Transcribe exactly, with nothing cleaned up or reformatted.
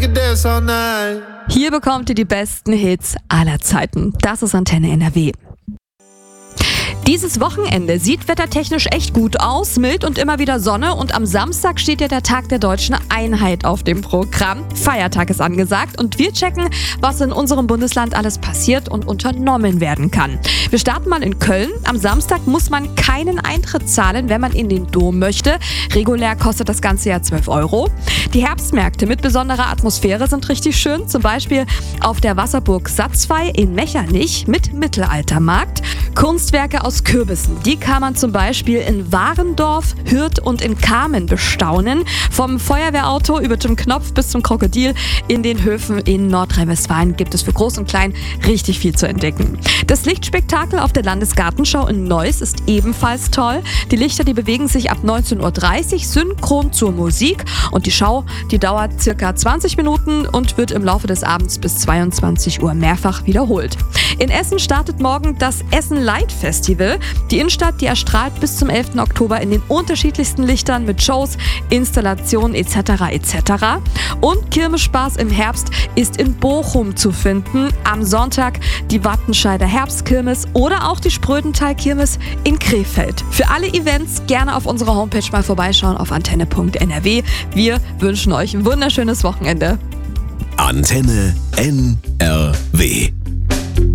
could dance all night. Hier bekommt ihr die besten Hits aller Zeiten. Das ist Antenne N R W. Dieses Wochenende sieht wettertechnisch echt gut aus, mild und immer wieder Sonne, und am Samstag steht ja der Tag der deutschen Einheit auf dem Programm. Feiertag ist angesagt und wir checken, was in unserem Bundesland alles passiert und unternommen werden kann. Wir starten mal in Köln. Am Samstag muss man keinen Eintritt zahlen, wenn man in den Dom möchte. Regulär kostet das Ganze ja zwölf Euro. Die Herbstmärkte mit besonderer Atmosphäre sind richtig schön, zum Beispiel auf der Wasserburg Satzwey in Mechernich mit Mittelaltermarkt. Kunstwerke aus Kürbissen, die kann man zum Beispiel in Warendorf, Hürth und in Kamen bestaunen. Vom Feuerwehrauto über den Knopf bis zum Krokodil in den Höfen in Nordrhein-Westfalen gibt es für Groß und Klein richtig viel zu entdecken. Das Lichtspektakel auf der Landesgartenschau in Neuss ist ebenfalls toll. Die Lichter, die bewegen sich ab neunzehn Uhr dreißig synchron zur Musik, und die Schau, die dauert circa zwanzig Minuten und wird im Laufe des Abends bis zweiundzwanzig Uhr mehrfach wiederholt. In Essen startet morgen das Essen Light Festival. Die Innenstadt, die erstrahlt bis zum elften Oktober in den unterschiedlichsten Lichtern mit Shows, Installationen et cetera et cetera. Und Kirmesspaß im Herbst ist in Bochum zu finden. Am Sonntag die Wattenscheider Herbstkirmes oder auch die Sprödental-Kirmes in Krefeld. Für alle Events gerne auf unserer Homepage mal vorbeischauen auf antenne punkt n r w. Wir wünschen euch ein wunderschönes Wochenende. Antenne N R W